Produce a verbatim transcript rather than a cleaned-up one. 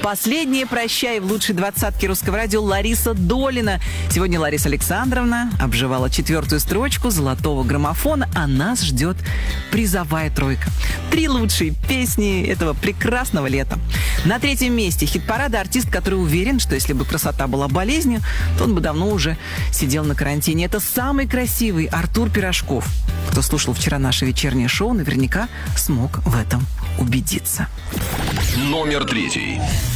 Последнее «Прощай» в лучшей двадцатке русского радио Лариса Долина. Сегодня Лариса Александровна обживала четвертую строчку золотого граммофона, а нас ждет призовая тройка. Три лучшие песни этого прекрасного лета. На третьем месте хит-парада артист, который уверен, что если бы красота была болезнью, то он бы давно уже сидел на карантине. Это самый красивый Артур Пирожков. Кто слушал вчера наше вечернее шоу, наверняка смог в этом убедиться. Номер третий.